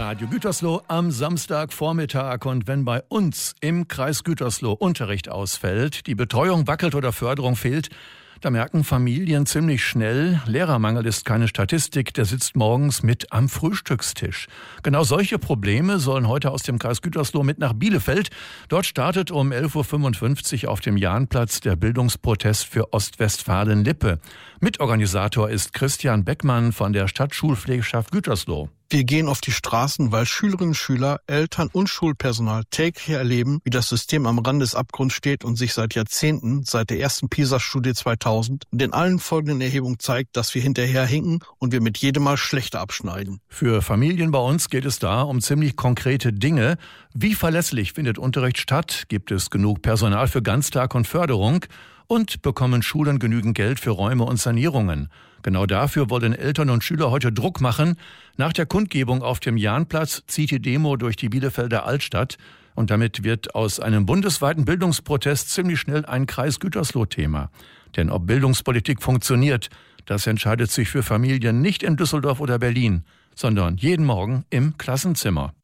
Radio Gütersloh am Samstagvormittag. Und wenn bei uns im Kreis Gütersloh Unterricht ausfällt, die Betreuung wackelt oder Förderung fehlt, da merken Familien ziemlich schnell, Lehrermangel ist keine Statistik, der sitzt morgens mit am Frühstückstisch. Genau solche Probleme sollen heute aus dem Kreis Gütersloh mit nach Bielefeld. Dort startet um 11.55 Uhr auf dem Jahnplatz der Bildungsprotest für Ostwestfalen-Lippe. Mitorganisator ist Christian Beckmann von der Stadtschulpflegschaft Gütersloh. Wir gehen auf die Straßen, weil Schülerinnen und Schüler, Eltern und Schulpersonal täglich erleben, wie das System am Rand des Abgrunds steht und sich seit Jahrzehnten, seit der ersten PISA-Studie 2000 und in allen folgenden Erhebungen zeigt, dass wir hinterherhinken und wir mit jedem Mal schlechter abschneiden. Für Familien bei uns geht es da um ziemlich konkrete Dinge. Wie verlässlich findet Unterricht statt? Gibt es genug Personal für Ganztag und Förderung? Und bekommen Schulen genügend Geld für Räume und Sanierungen? Genau dafür wollen Eltern und Schüler heute Druck machen. Nach der Kundgebung auf dem Jahnplatz zieht die Demo durch die Bielefelder Altstadt. Und damit wird aus einem bundesweiten Bildungsprotest ziemlich schnell ein Kreis Gütersloh-Thema. Denn ob Bildungspolitik funktioniert, das entscheidet sich für Familien nicht in Düsseldorf oder Berlin, sondern jeden Morgen im Klassenzimmer.